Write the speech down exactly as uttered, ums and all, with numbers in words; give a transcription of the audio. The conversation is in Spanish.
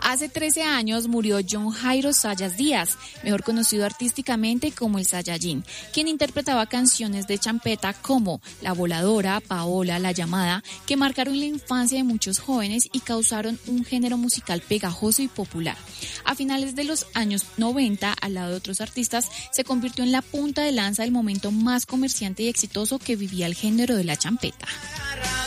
Hace trece años murió John Jairo Zayas Díaz, mejor conocido artísticamente como el Saiyajin, quien interpretaba canciones de champeta como La Voladora, Paola, La Llamada, que marcaron la infancia de muchos jóvenes y causaron un género musical pegajoso y popular. A finales de los años noventa, al lado de otros artistas, se convirtió en la punta de lanza del momento más comerciante y exitoso que vivía el género de la champeta.